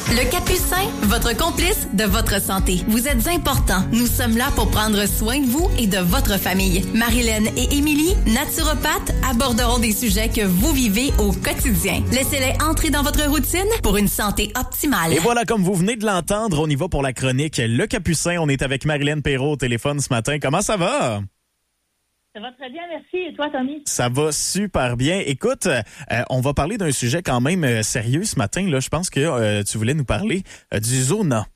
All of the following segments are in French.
Le Capucin, votre complice de votre santé. Vous êtes important. Nous sommes là pour prendre soin de vous et de votre famille. Marilyn et Émilie, naturopathes, aborderont des sujets que vous vivez au quotidien. Laissez-les entrer dans votre routine pour une santé optimale. Et voilà, comme vous venez de l'entendre, on y va pour la chronique Le Capucin. On est avec Marilyn Perrault au téléphone ce matin. Comment ça va? Ça va très bien, merci. Et toi, Tommy? Ça va super bien. Écoute, on va parler d'un sujet quand même sérieux ce matin. Là, je pense que tu voulais nous parler du Zona.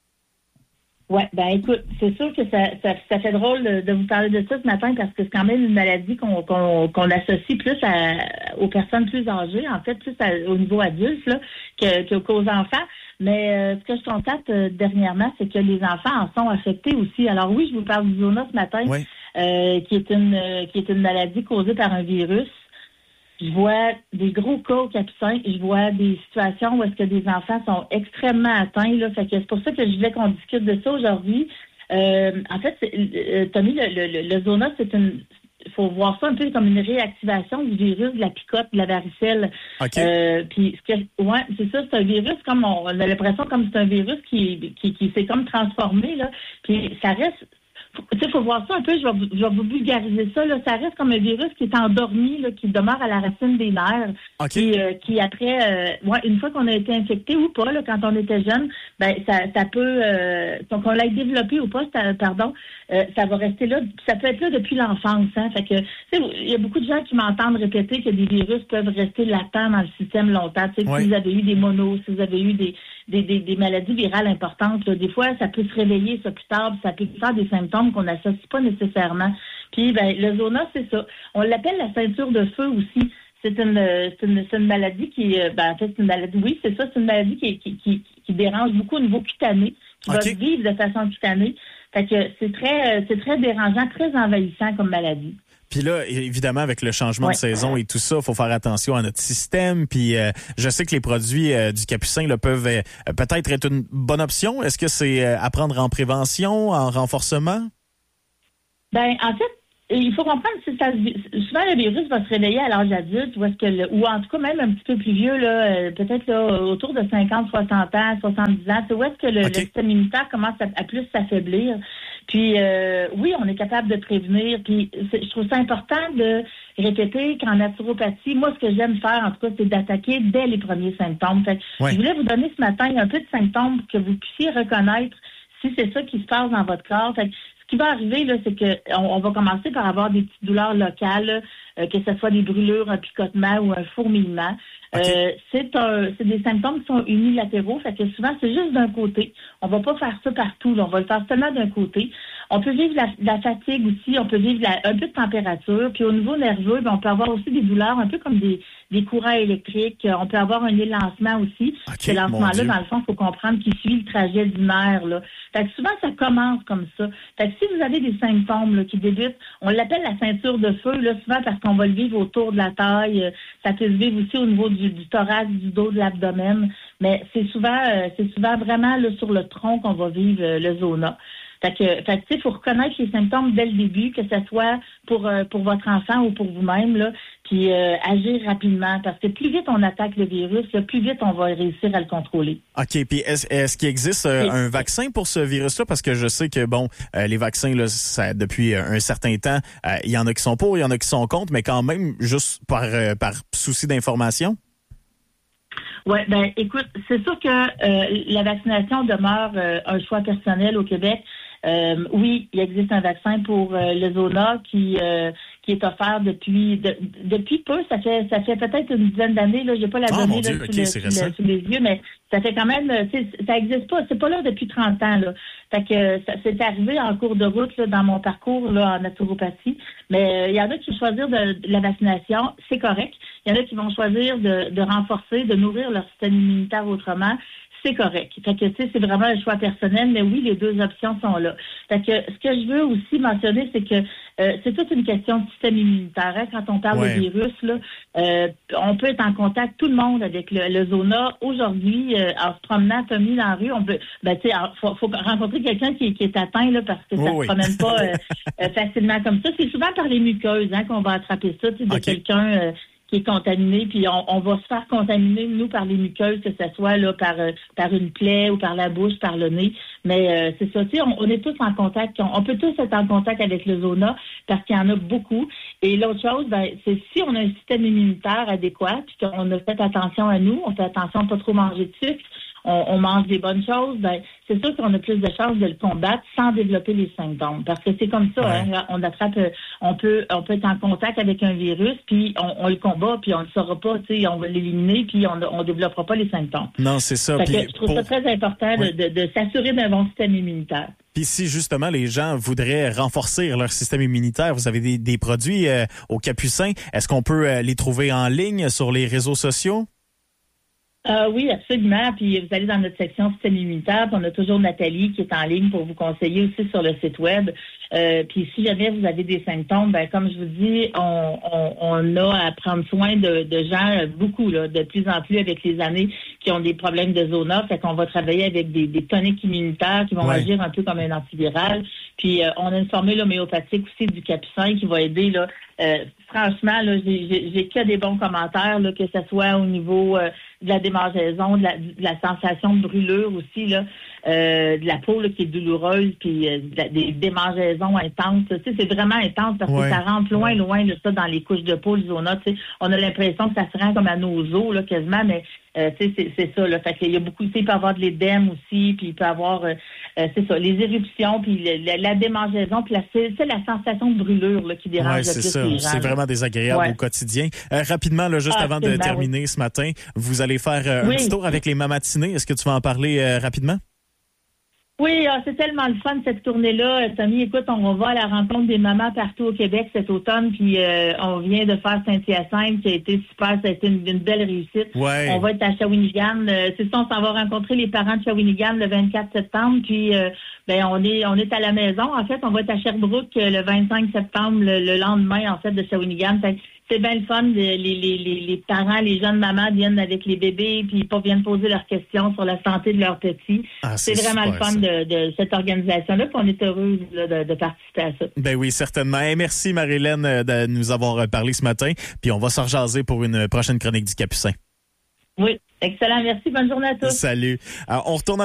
Oui, ben écoute, c'est sûr que ça fait drôle de vous parler de ça ce matin parce que c'est quand même une maladie qu'on associe plus aux personnes plus âgées, en fait, plus au niveau adulte là, qu'aux enfants. Mais ce que je constate dernièrement, c'est que les enfants en sont affectés aussi. Alors oui, je vous parle du Zona ce matin, oui. qui est une maladie causée par un virus. Je vois des gros cas au Capucin. Je vois des situations où est-ce que des enfants sont extrêmement atteints. Là. Fait que c'est pour ça que je voulais qu'on discute de ça aujourd'hui. En fait, Tommy, le Zona, il faut voir ça un peu comme une réactivation du virus de la picote, de la varicelle. Okay. Puis c'est ça, c'est un virus comme on a l'impression comme c'est un virus qui s'est comme transformé là. Puis ça reste. Il faut voir ça un peu, je vais vous vulgariser ça. Là. Ça reste comme un virus qui est endormi, là, qui demeure à la racine des nerfs, okay. qui après, une fois qu'on a été infecté ou pas, là, quand on était jeune, ben ça peut, donc on l'a développé ou pas, ça va rester là. Ça peut être là depuis l'enfance. Hein, fait que, il y a beaucoup de gens qui m'entendent répéter que des virus peuvent rester latents dans le système longtemps. Si vous avez eu des monos, si vous avez eu des maladies virales importantes, là, des fois, ça peut se réveiller ça plus tard, puis ça peut faire des symptômes qu'on n'associe pas nécessairement. Puis, le Zona, c'est ça. On l'appelle la ceinture de feu aussi. C'est une maladie qui, en fait, c'est une maladie, oui, c'est ça, c'est une maladie qui dérange beaucoup au niveau cutané, qui va vivre de façon cutanée. Fait que c'est très dérangeant, très envahissant comme maladie. Puis là, évidemment, avec le changement de saison et tout ça, il faut faire attention à notre système. Puis je sais que les produits du Capucin là, peuvent peut-être être une bonne option. Est-ce que c'est à prendre en prévention, en renforcement? Ben, en fait, il faut comprendre que souvent le virus va se réveiller à l'âge adulte, ou en tout cas même un petit peu plus vieux, là, peut-être là, autour de 50, 60 ans, 70 ans, où est-ce que le système immunitaire commence à plus s'affaiblir. Puis oui, on est capable de prévenir. Puis je trouve ça important de répéter qu'en naturopathie, moi, ce que j'aime faire, en tout cas, c'est d'attaquer dès les premiers symptômes. Fait que je voulais vous donner ce matin un peu de symptômes pour que vous puissiez reconnaître si c'est ça qui se passe dans votre corps. Fait que, ce qui va arriver, là, c'est que on va commencer par avoir des petites douleurs locales, que ce soit des brûlures, un picotement ou un fourmillement. C'est des symptômes qui sont unilatéraux, fait que souvent, c'est juste d'un côté. On va pas faire ça partout, là. On va le faire seulement d'un côté. On peut vivre la fatigue aussi, on peut vivre un peu de température. Puis au niveau nerveux, on peut avoir aussi des douleurs, un peu comme des courants électriques. On peut avoir un élancement aussi. Ce lancement-là, dans le fond, il faut comprendre qu'il suit le trajet du nerf. Là. Fait que souvent, ça commence comme ça. Fait que si vous avez des symptômes là, qui débutent, on l'appelle la ceinture de feu, là, souvent parce qu'on va le vivre autour de la taille. Ça peut se vivre aussi au niveau du thorax, du dos, de l'abdomen. Mais c'est souvent vraiment là, sur le tronc qu'on va vivre le Zona. Fait que il faut reconnaître les symptômes dès le début, que ce soit pour votre enfant ou pour vous-même, là, puis agir rapidement. Parce que plus vite on attaque le virus, là, plus vite on va réussir à le contrôler. OK. Puis est-ce qu'il existe un vaccin pour ce virus-là? Parce que je sais que, les vaccins, là, ça, depuis un certain temps, il y en a qui sont pour, il y en a qui sont contre, mais quand même, juste par souci d'information? Oui, écoute, c'est sûr que la vaccination demeure un choix personnel au Québec. Oui, il existe un vaccin pour le Zona qui est offert depuis peu. Ça fait peut-être une dizaine d'années. Là, j'ai pas la donnée sous les yeux, mais ça fait quand même. Ça existe pas. C'est pas là depuis 30 ans. Là. Fait que c'est arrivé en cours de route là, dans mon parcours là en naturopathie. Mais il y en a qui vont choisir de la vaccination, c'est correct. Il y en a qui vont choisir de renforcer, de nourrir leur système immunitaire autrement. C'est correct. Fait que, c'est vraiment un choix personnel, mais oui, les deux options sont là. Fait que, ce que je veux aussi mentionner, c'est que c'est toute une question de système immunitaire. Hein? Quand on parle de virus, là, on peut être en contact, tout le monde, avec le Zona. Aujourd'hui, en se promenant, Tommy, dans la rue, on peut, faut rencontrer quelqu'un qui est atteint, là, parce que ça se promène pas facilement comme ça. C'est souvent par les muqueuses, hein, qu'on va attraper ça, de quelqu'un qui est contaminé, puis on va se faire contaminer, nous, par les muqueuses, que ce soit là par une plaie ou par la bouche, par le nez. Mais c'est ça, tu sais, on est tous en contact, on peut tous être en contact avec le zona parce qu'il y en a beaucoup. Et l'autre chose, c'est si on a un système immunitaire adéquat, puis qu'on a fait attention à nous, on fait attention à ne pas trop manger de sucre, on mange des bonnes choses, c'est sûr qu'on a plus de chances de le combattre sans développer les symptômes. Parce que c'est comme ça, on attrape, on peut être en contact avec un virus, puis on le combat, puis on ne saura pas, tu sais, on va l'éliminer, puis on développera pas les symptômes. Non, c'est ça. Puis, je trouve ça très important de s'assurer d'un bon système immunitaire. Puis si justement les gens voudraient renforcer leur système immunitaire, vous avez des produits au Capucin, est-ce qu'on peut les trouver en ligne sur les réseaux sociaux? Oui, absolument. Puis vous allez dans notre section système immunitaire, puis on a toujours Nathalie qui est en ligne pour vous conseiller aussi sur le site web. Puis si jamais vous avez des symptômes, comme je vous dis, on a à prendre soin de gens, beaucoup, là, de plus en plus avec les années, qui ont des problèmes de zona. Fait qu'on va travailler avec des toniques immunitaires qui vont agir un peu comme un antiviral. Puis on a une formule homéopathique aussi du Capucin qui va aider, là. Franchement, là, j'ai que des bons commentaires, là, que ce soit au niveau de la démangeaison, de la sensation de brûlure aussi, là, de la peau là, qui est douloureuse, puis des démangeaisons intenses. Tu sais, c'est vraiment intense parce que ça rentre loin de ça dans les couches de peau, le zona. Tu sais, on a l'impression que ça se rend comme à nos os, là, quasiment, mais tu sais, c'est ça, là. Fait qu'il y a beaucoup, tu sais, il peut y avoir de l'édème aussi, puis il peut y avoir, c'est ça, les éruptions, puis la démangeaison, puis c'est la sensation de brûlure, là, qui dérange le plus les gens. C'est vraiment désagréable au quotidien. Rapidement, là, juste avant de terminer ce matin, vous allez faire un petit tour avec les mamatinés. Est-ce que tu vas en parler rapidement? Oui, c'est tellement le fun cette tournée-là. Tommy, écoute, on va à la rencontre des mamans partout au Québec cet automne, puis on vient de faire Saint-Hyacinthe, qui a été super, ça a été une belle réussite. Ouais. On va être à Shawinigan. C'est ça, on s'en va rencontrer les parents de Shawinigan le 24 septembre, puis on est à la maison. En fait, on va être à Sherbrooke le 25 septembre, le lendemain, en fait, de Shawinigan. Fait, c'est bien le fun. Les parents, les jeunes mamans viennent avec les bébés puis viennent poser leurs questions sur la santé de leurs petits. C'est vraiment le fun de cette organisation-là, puis on est heureuse là, de participer à ça. Ben oui, certainement. Et merci Marie-Hélène de nous avoir parlé ce matin. Puis on va se rejaser pour une prochaine chronique du Capucin. Oui, excellent. Merci. Bonne journée à tous. Salut. Alors, on retourne